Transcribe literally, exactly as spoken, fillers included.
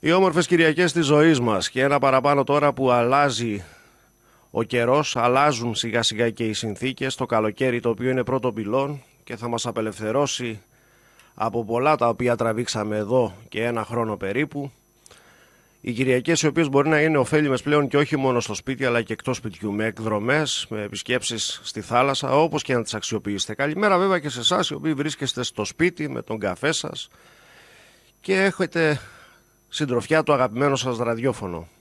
Οι όμορφες Κυριακές της ζωής μας και ένα παραπάνω τώρα που αλλάζει ο καιρός, αλλάζουν σιγά σιγά και οι συνθήκες, το καλοκαίρι το οποίο είναι πρώτο πυλόν και θα μας απελευθερώσει από πολλά τα οποία τραβήξαμε εδώ και ένα χρόνο περίπου. Οι Κυριακές οι οποίες μπορεί να είναι ωφέλιμες πλέον και όχι μόνο στο σπίτι αλλά και εκτός σπιτιού, με εκδρομές, με επισκέψεις στη θάλασσα, όπως και να τις αξιοποιήσετε. Καλημέρα βέβαια και σε εσάς οι οποίοι βρίσκεστε στο σπίτι με τον καφέ σας και έχετε συντροφιά το αγαπημένο σας ραδιόφωνο.